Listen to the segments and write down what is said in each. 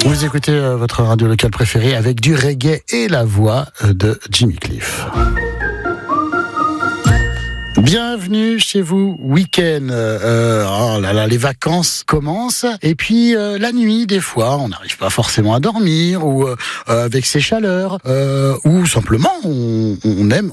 Vous écoutez votre radio locale préférée avec du reggae et la voix de Jimmy Cliff. Bienvenue chez vous, week-end. Oh là là, les vacances commencent. Et puis la nuit, des fois, on n'arrive pas forcément à dormir ou avec ces chaleurs, ou simplement on aime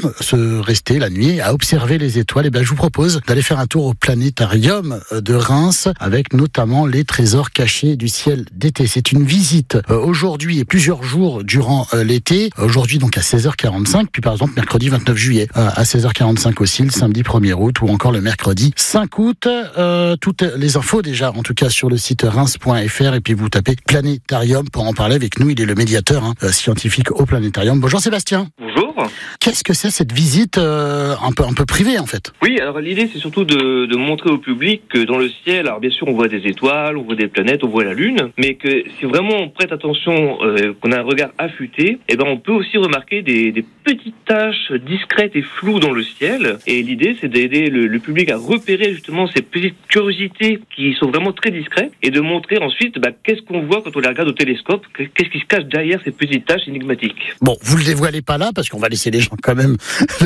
se rester la nuit à observer les étoiles. Et ben, je vous propose d'aller faire un tour au planétarium de Reims avec notamment les trésors cachés du ciel d'été. C'est une visite aujourd'hui et plusieurs jours durant l'été. Aujourd'hui donc à 16h45, puis par exemple mercredi 29 juillet à 16h45 aussi. Le samedi 1er août ou encore le mercredi 5 août. Toutes les infos déjà, en tout cas sur le site reims.fr, et puis vous tapez Planétarium pour en parler avec nous. Il est le médiateur scientifique au Planétarium. Bonjour Sébastien. Bonjour. Qu'est-ce que c'est cette visite un peu privée en fait? Oui, alors l'idée c'est surtout de montrer au public que dans le ciel, alors bien sûr on voit des étoiles, on voit des planètes, on voit la Lune, mais que si vraiment on prête attention, qu'on a un regard affûté, et ben on peut aussi remarquer des petites taches discrètes et floues dans le ciel. Et l'idée, c'est d'aider le public à repérer justement ces petites curiosités qui sont vraiment très discrètes et de montrer ensuite qu'est-ce qu'on voit quand on les regarde au télescope, qu'est-ce qui se cache derrière ces petites taches énigmatiques. Bon, vous le dévoilez pas là parce qu'on va laisser les gens quand même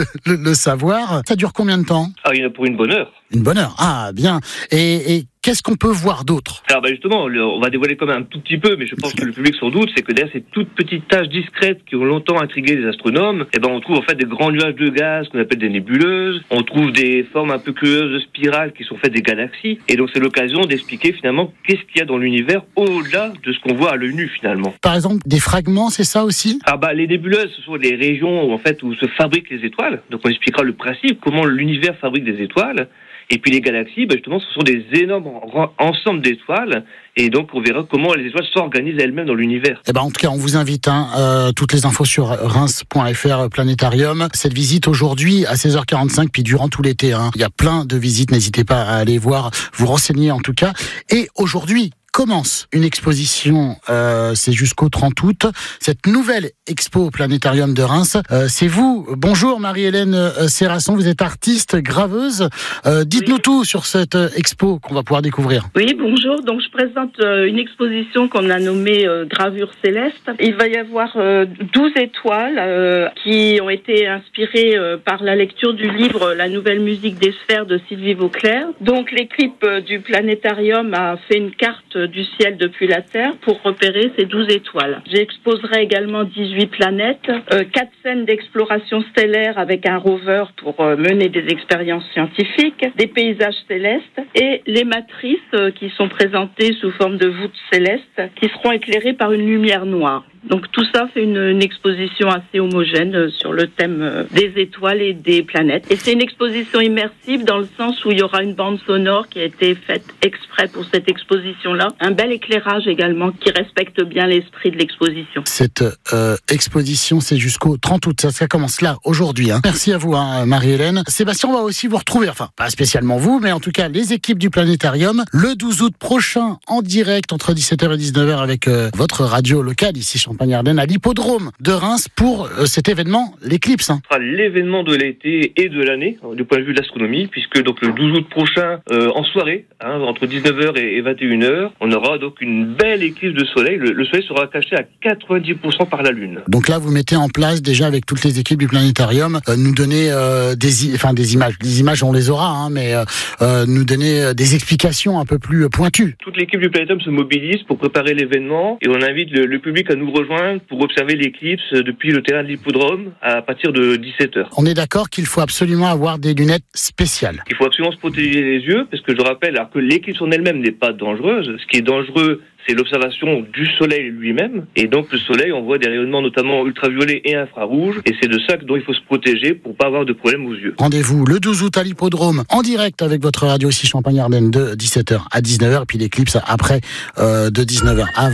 le savoir. Ça dure combien de temps? Ah, il y en a pour une bonne heure. Une bonne heure, ah bien. Et qu'est-ce qu'on peut voir d'autre? Alors justement, on va dévoiler quand même un tout petit peu, mais je pense que le public s'en doute, c'est que derrière ces toutes petites taches discrètes qui ont longtemps intrigué les astronomes, on trouve en fait des grands nuages de gaz qu'on appelle des nébuleuses, on trouve des formes un peu curieuses de spirales qui sont faites des galaxies, et donc c'est l'occasion d'expliquer finalement qu'est-ce qu'il y a dans l'univers au-delà de ce qu'on voit à l'œil nu finalement. Par exemple, des fragments, c'est ça aussi? Les nébuleuses, ce sont les régions où se fabriquent les étoiles, donc on expliquera le principe, comment l'univers fabrique des étoiles. Et puis les galaxies, justement, ce sont des énormes ensembles d'étoiles. Et donc, on verra comment les étoiles s'organisent elles-mêmes dans l'univers. En tout cas, on vous invite. Toutes les infos sur reims.fr Planétarium. Cette visite aujourd'hui à 16h45, puis durant tout l'été. Il y a plein de visites. N'hésitez pas à aller voir, vous renseigner en tout cas. Et aujourd'hui commence une exposition, c'est jusqu'au 30 août, cette nouvelle expo au Planétarium de Reims. C'est vous, bonjour Marie-Hélène Serrasson, vous êtes artiste, graveuse. Dites-nous tout sur cette expo qu'on va pouvoir découvrir. Oui, bonjour, donc je présente une exposition qu'on a nommée Gravure Céleste. Il va y avoir 12 étoiles qui ont été inspirées par la lecture du livre La nouvelle musique des sphères de Sylvie Vauclair. Donc l'équipe du Planétarium a fait une carte du ciel depuis la Terre pour repérer ces 12 étoiles. J'exposerai également 18 planètes, 4 scènes d'exploration stellaire avec un rover pour mener des expériences scientifiques, des paysages célestes et les matrices qui sont présentées sous forme de voûtes célestes qui seront éclairées par une lumière noire. Donc tout ça fait une exposition assez homogène sur le thème des étoiles et des planètes. Et c'est une exposition immersive dans le sens où il y aura une bande sonore qui a été faite exprès pour cette exposition-là. Un bel éclairage également qui respecte bien l'esprit de l'exposition. Cette exposition, c'est jusqu'au 30 août. Ça commence là, aujourd'hui. Merci à vous, Marie-Hélène. Sébastien, on va aussi vous retrouver, enfin pas spécialement vous, mais en tout cas les équipes du Planétarium, le 12 août prochain, en direct entre 17h et 19h avec votre radio locale ici Champagne-Ardenne à l'hippodrome de Reims pour cet événement, l'éclipse. Ce sera l'événement de l'été et de l'année du point de vue de l'astronomie, puisque donc le 12 août prochain, en soirée, entre 19h et 21h, on aura donc une belle éclipse de soleil. Le soleil sera caché à 90% par la Lune. Donc là, vous mettez en place déjà avec toutes les équipes du Planétarium, nous donner des images. Les images, on les aura, mais nous donner des explications un peu plus pointues. Toute l'équipe du Planétarium se mobilise pour préparer l'événement et on invite le public à nous rejoindre pour observer l'éclipse depuis le terrain de l'hippodrome à partir de 17h. On est d'accord qu'il faut absolument avoir des lunettes spéciales. Il faut absolument se protéger les yeux parce que je rappelle que l'éclipse en elle-même n'est pas dangereuse. Ce qui est dangereux, c'est l'observation du soleil lui-même. Et donc le soleil, on voit des rayonnements notamment ultraviolets et infrarouges. Et c'est de ça dont il faut se protéger pour pas avoir de problème aux yeux. Rendez-vous le 12 août à l'hippodrome en direct avec votre radio ici Champagne-Ardenne de 17h à 19h. Et puis l'éclipse après de 19h à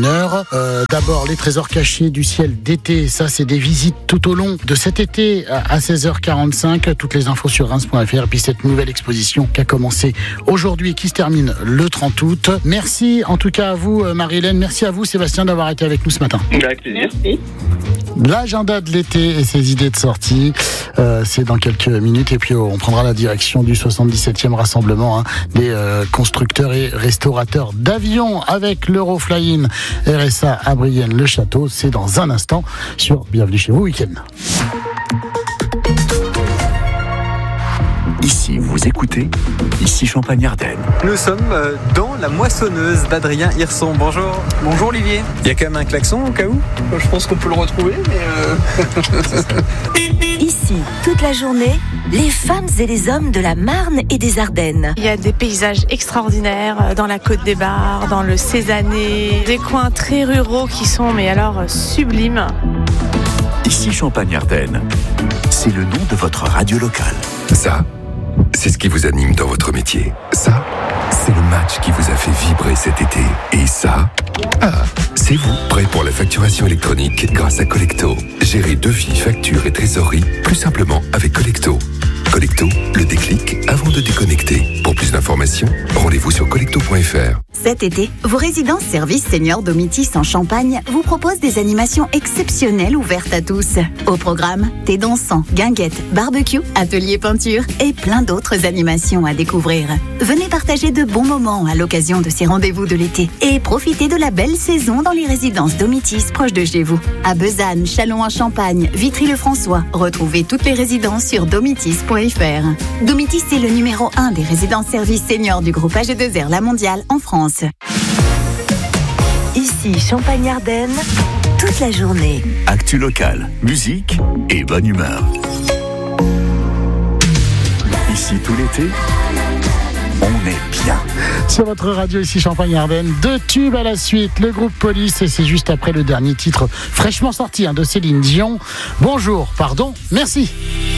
21h. D'abord les trésors cachés du ciel d'été. Ça c'est des visites tout au long de cet été à 16h45. Toutes les infos sur reims.fr. Et puis cette nouvelle exposition qui a commencé aujourd'hui et qui se termine le 30 août. Merci en tout cas à vous Marie-Hélène. Merci à vous Sébastien d'avoir été avec nous ce matin. Avec plaisir. Merci. L'agenda de l'été et ses idées de sortie, c'est dans quelques minutes. Et puis on prendra la direction du 77e rassemblement des constructeurs et restaurateurs d'avions avec l'Eurofly-In RSA à Brienne-le-Château. C'est dans un instant sur Bienvenue chez vous Week-end. Ici, vous écoutez, ici Champagne-Ardenne. Nous sommes dans la moissonneuse d'Adrien Hirson. Bonjour. Bonjour Olivier. Il y a quand même un klaxon au cas où ? Je pense qu'on peut le retrouver, mais... Ici, toute la journée, les femmes et les hommes de la Marne et des Ardennes. Il y a des paysages extraordinaires dans la Côte des Bars, dans le Cézanne, des coins très ruraux qui sont, mais alors, sublimes. Ici Champagne-Ardenne, c'est le nom de votre radio locale. Ça, c'est ce qui vous anime dans votre métier. Ça, c'est le match qui vous a fait vibrer cet été. Et ça, c'est vous, prêt pour la facturation électronique grâce à Collecto. Gérez devis, factures et trésorerie plus simplement avec Collecto. Collecto, le déclic avant de déconnecter. Pour plus d'informations, rendez-vous sur collecto.fr. Cet été, vos résidences services seniors Domitis en Champagne vous proposent des animations exceptionnelles ouvertes à tous. Au programme, thé dansant, guinguettes, barbecue, atelier peinture et plein d'autres animations à découvrir. Venez partager de bons moments à l'occasion de ces rendez-vous de l'été et profitez de la belle saison dans les résidences Domitis proches de chez vous. À Besanne, Châlons en Champagne, Vitry-le-François, retrouvez toutes les résidences sur domitis.fr. Domitis est le numéro 1 des résidences services seniors du groupe AG2R La Mondiale en France. Ici Champagne-Ardenne, toute la journée. Actu locale, musique et bonne humeur. Ici tout l'été, on est bien. Sur votre radio ici Champagne-Ardenne, 2 tubes à la suite. Le groupe Police, et c'est juste après le dernier titre fraîchement sorti de Céline Dion. Bonjour, pardon, merci.